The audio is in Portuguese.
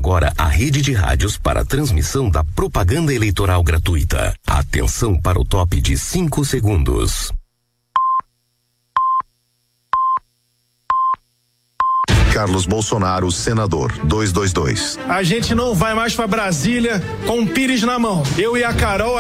agora a rede de rádios para a transmissão da propaganda eleitoral gratuita. Atenção para o top de 5 segundos. Carlos Bolsonaro, senador, 222. A gente não vai mais para Brasília com o Pires na mão. Eu e a Carol